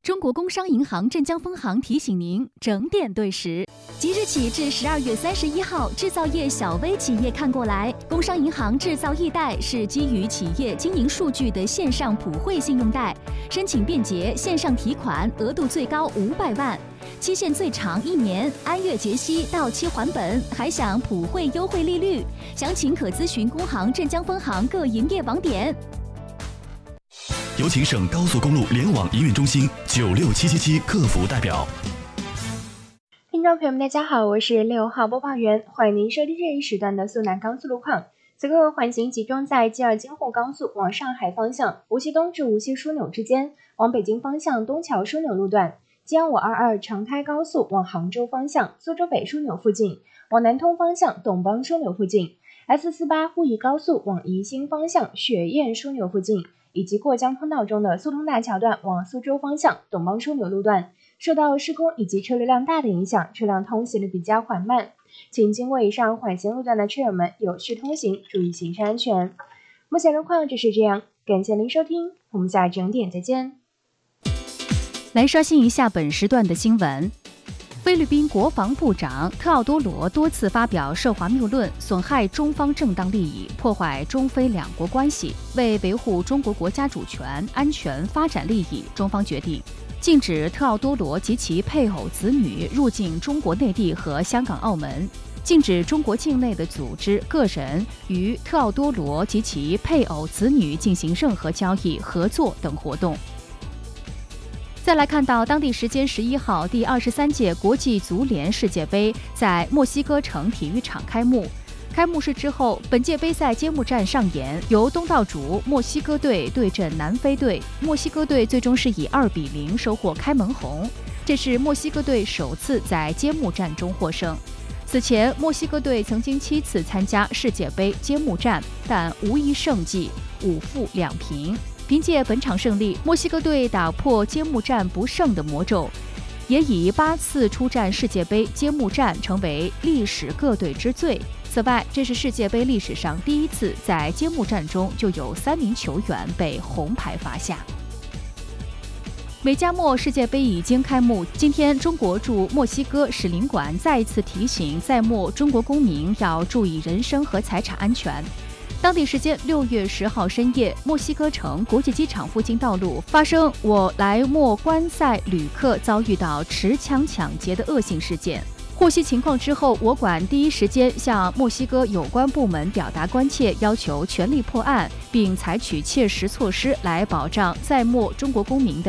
中国工商银行镇江分行提醒您整点对时。即日起至12月31号，制造业小微企业看过来，工商银行制造易贷是基于企业经营数据的线上普惠信用贷，申请便捷，线上提款，额度最高500万，期限最长1年，按月结息，到期还本，还享普惠优惠利率。详情可咨询工行镇江分行各营业网点。 有请省高速公路联网营运中心96777客服代表。 听众朋友们，大家好，我是6号播报员，欢迎您收听这一时段的苏南高速路况。此刻环形集中在G2京沪高速往上海方向无锡东至无锡枢纽之间，往北京方向东桥枢纽路段；G1522长开高速往杭州方向苏州北枢纽附近，往南通方向董邦枢纽附近；S48沪宜高速往宜兴方向雪燕枢纽附近，以及过江通道中的苏通大桥段往苏州方向董邦枢纽路段。受到施工以及车流量大的影响，车辆通行的比较缓慢，请经过以上缓行路段的车友们有序通行，注意行车安全。目前路况就是这样，感谢您收听，我们下整点再见。 来刷新一下本时段的新闻。菲律宾国防部长特奥多罗多次发表涉华谬论，损害中方正当利益，破坏中菲两国关系。为维护中国国家主权、安全、发展利益，中方决定禁止特奥多罗及其配偶子女入境中国内地和香港、澳门，禁止中国境内的组织、个人与特奥多罗及其配偶子女进行任何交易、合作等活动。再来看到当地时间11号，第23届国际足联世界杯在墨西哥城体育场开幕。开幕式之后，本届杯赛揭幕战上演，由东道主墨西哥队对阵南非队。墨西哥队最终是以2-0收获开门红，这是墨西哥队首次在揭幕战中获胜。此前，墨西哥队曾经7次参加世界杯揭幕战，但无一胜绩，5负2平。凭借本场胜利，墨西哥队打破揭幕战不胜的魔咒，也以8次出战世界杯揭幕战成为历史各队之最。此外，这是世界杯历史上第一次在揭幕战中就有3名球员被红牌罚下。美加墨世界杯已经开幕，今天中国驻墨西哥使领馆再一次提醒在墨中国公民要注意人身和财产安全。当地时间6月10号深夜，墨西哥城国际机场附近道路发生我来墨观赛旅客遭遇到持枪抢劫的恶性事件。获悉情况之后，我馆第一时间向墨西哥有关部门表达关切，要求全力破案，并采取切实措施来保障在墨中国公民的